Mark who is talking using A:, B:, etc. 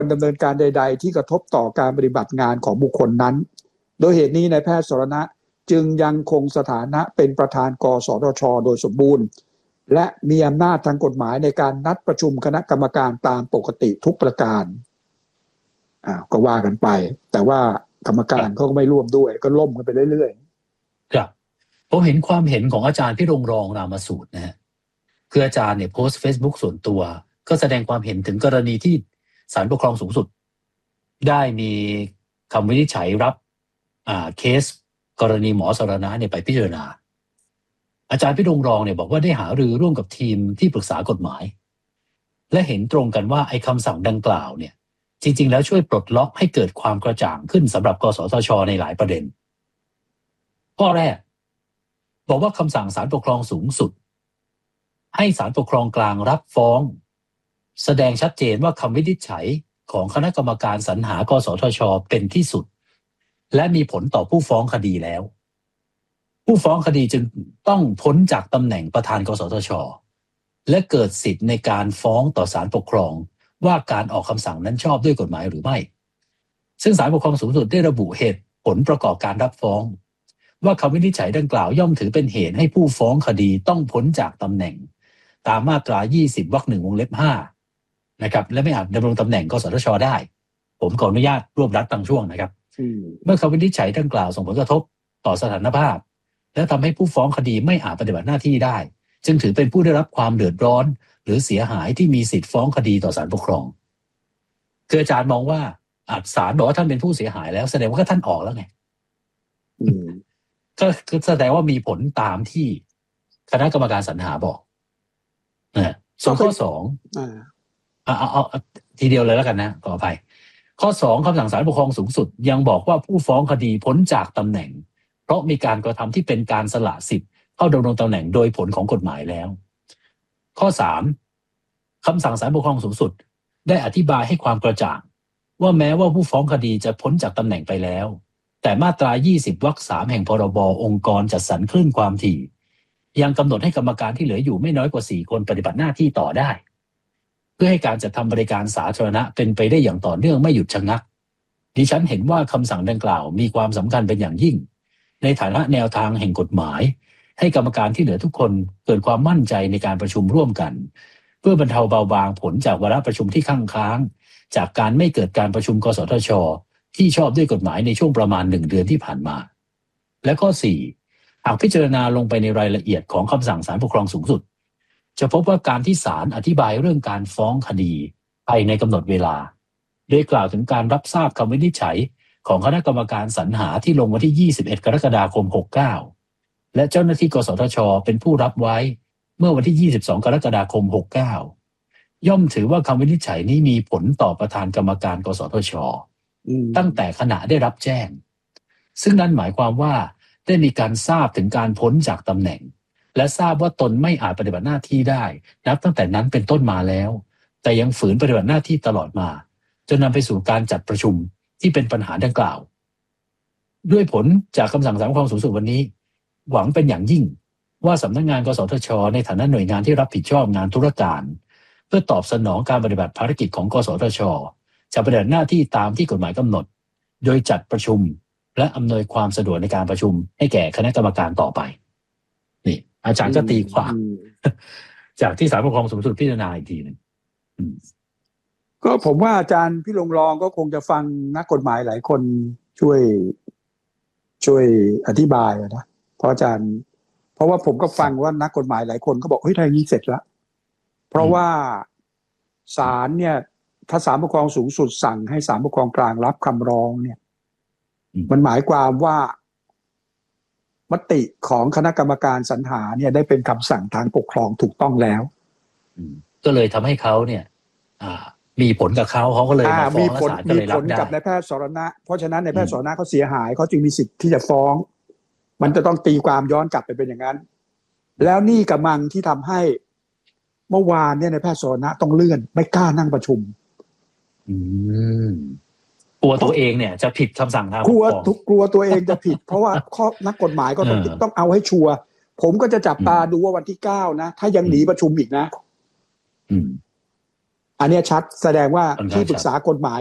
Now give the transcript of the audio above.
A: ดำเนินการใดๆที่กระทบต่อการปฏิบัติงานของบุคคลนั้นโดยเหตุนี้นายแพทย์สรณะจึงยังคงสถานะเป็นประธานกสทช.โดยสมบูรณ์และมีอำนาจทางกฎหมายในการนัดประชุมคณะกรรมการตามปกติทุกประการก็ว่ากันไปแต่ว่ากรรมการเขาก็ไม่ร่วมด้วยก็ล่มกันไปเรื่อย
B: ๆครับผมเห็นความเห็นของอาจารย์พิรงรองรามสูตรนะฮะคืออาจารย์เนี่ยโพสต์ Facebook ส่วนตัวก็แสดงความเห็นถึงกรณีที่ศาลปกครองสูงสุดได้มีคำวินิจฉัยรับเคสกรณีหมอสรณะเนี่ยไปพิจารณาอาจารย์พิรงรองเนี่ยบอกว่าได้หารือร่วมกับทีมที่ปรึกษากฎหมายและเห็นตรงกันว่าไอ้คำสั่งดังกล่าวเนี่ยจริงๆแล้วช่วยปลดล็อกให้เกิดความกระจ่างขึ้นสำหรับกสทช.ในหลายประเด็นข้อแรกบอกว่าคำสั่งศาลปกครองสูงสุดให้ศาลปกครองกลางรับฟ้องแสดงชัดเจนว่าคำวินิจฉัยของคณะกรรมการสรรหากสทช.เป็นที่สุดและมีผลต่อผู้ฟ้องคดีแล้วผู้ฟ้องคดีจึงต้องพ้นจากตำแหน่งประธานกสทช.และเกิดสิทธิ์ในการฟ้องต่อศาลปกครองว่าการออกคำสั่งนั้นชอบด้วยกฎหมายหรือไม่ซึ่งศาลปกครองสูงสุดได้ระบุเหตุผลประกอบการรับฟ้องว่าคำวินิจฉัยดังกล่าวย่อมถือเป็นเหตุให้ผู้ฟ้องคดีต้องพ้นจากตำแหน่งตามมาตรา20 วรรค 1 วงเล็บ 5นะครับและไม่อาจดำรงตำแหน่งกสทช.ได้ผมขออนุญาตรวบรัดบางช่วงนะครับเมื่อคำวินิจฉัยดังกล่าวส่งผลกระทบต่อสถานภาพและทำให้ผู้ฟ้องคดีไม่อาจปฏิบัติหน้าที่ได้จึงถือเป็นผู้ได้รับความเดือดร้อนหรือเสียหายที่มีสิทธิฟ้องคดีต่อศาลปกครองคืออาจารย์มองว่าศาลบอกว่าท่านเป็นผู้เสียหายแล้วแสดงว่าท่านออกแล้วไงก็แสดงว่ามีผลตามที่คณะกรรมการสรรหาบอกส่วนข้อสองเอาทีเดียวเลยแล้วกันนะขออภัยข้อ2คำสั่งศาลปกครองสูงสุดยังบอกว่าผู้ฟ้องคดีพ้นจากตำแหน่งเพราะมีการกระทำที่เป็นการสละสิทธิ์เข้าดำรงตำแหน่งโดยผลของกฎหมายแล้วข้อ3คำสั่งศาลปกครองสูงสุดได้อธิบายให้ความกระจ่างว่าแม้ว่าผู้ฟ้องคดีจะพ้นจากตำแหน่งไปแล้วแต่มาตรา20 วรรค 3แห่งพรบองค์กรจัดสรรคลื่นความถี่ยังกำหนดให้กรรมการที่เหลืออยู่ไม่น้อยกว่า4 คนปฏิบัติหน้าที่ต่อได้เพื่อให้การจัดทำบริการสาธารณะเป็นไปได้อย่างต่อเนื่องไม่หยุดชะงักดิฉันเห็นว่าคำสั่งดังกล่าวมีความสำคัญเป็นอย่างยิ่งในฐานะแนวทางแห่งกฎหมายให้กรรมการที่เหลือทุกคนเกิดความมั่นใจในการประชุมร่วมกันเพื่อบรรเทาเบาบางผลจากวาระประชุมที่ค้างจากการไม่เกิดการประชุมกสทช.ที่ชอบด้วยกฎหมายในช่วงประมาณ1 เดือนที่ผ่านมาและข้อ4หากพิจารณาลงไปในรายละเอียดของคำสั่งศาลปกครองสูงสุดจะพบว่าการที่ศาลอธิบายเรื่องการฟ้องคดีภายในกำหนดเวลาโดยกล่าวถึงการรับทราบคำวินิจฉัยของคณะกรรมการสรรหาที่ลงวันที่21 กรกฎาคม 69และเจ้าหน้าที่กสทช.เป็นผู้รับไว้เมื่อวันที่22 กรกฎาคม 69ย่อมถือว่าคำวินิจฉัยนี้มีผลต่อประธานกรรมการกสทช.ตั้งแต่ขณะได้รับแจ้งซึ่งนั่นหมายความว่าได้มีการทราบถึงการพ้นจากตำแหน่งและทราบว่าตนไม่อาจปฏิบัติหน้าที่ได้นับตั้งแต่นั้นเป็นต้นมาแล้วแต่ยังฝืนปฏิบัติหน้าที่ตลอดมาจนนำไปสู่การจัดประชุมที่เป็นปัญหาดังกล่าวด้วยผลจากคำสั่งศาลปกครองสูงสุดวันนี้หวังเป็นอย่างยิ่งว่าสำนักงานกสทช.ในฐานะหน่วยงานที่รับผิดชอบงานธุรการเพื่อตอบสนองการปฏิบัติภารกิจของกสทช.จะปฏิบัติหน้าที่ตามที่กฎหมายกำหนดโดยจัดประชุมและอำนวยความสะดวกในการประชุมให้แก่คณะกรรมการต่อไปนี่อาจารย์ก็ตีความจากที่ศาลปกครองสูงสุดพิจารณาอีกทีนึง
A: ก็ผมว่าอาจารย์พี่ลงรองก็คงจะฟังนักกฎหมายหลายคนช่วยอธิบายนะเพราะอาจารย์เพราะว่าผมก็ฟังว่านักกฎหมายหลายคนก็บอกเฮ้ยถ้าอย่างนี้เสร็จแล้วเพราะว่าศาลเนี่ยถ้าศาลปกครองสูงสุดสั่งให้ศาลปกครองกลางรับคำร้องเนี่ยมันหมายความว่ามติของคณะกรรมการสรรหาเนี่ยได้เป็นคำสั่งทางปกครองถูกต้องแล้ว
B: ก็เลยทำให้เขาเนี่ยมีผลกับเขาก็เลยมาฟ้องและศาลก็เลยรับได้
A: มีผลกับนายแพทย์สรณะเพราะฉะนั้นนายแพทย์สรณะเขาเสียหายเขาจึงมีสิทธิ์ที่จะฟ้องมันจะต้องตีความย้อนกลับไปเป็นอย่างนั้นแล้วนี่กำลังที่ทำให้เมื่อวานเนี่ยนายแพทย์สรณะต้องเลื่อนไม่กล้านั่งประชุม
B: กลัวตัวเองเนี่ยจะผิดคำสั่งทางปกครอง
A: กลัวตัวเองจะผิดเพราะว่าข้อนักกฎหมายก็ต้องเอาให้ชัวร์ผมก็จะจับตาดูว่าวันที่9นะถ้ายังหนีประชุมอีกนะอันเนี้ยชัดแสดงว่า
B: ค่อนข้าง
A: ที่ปรึกษากฎหมาย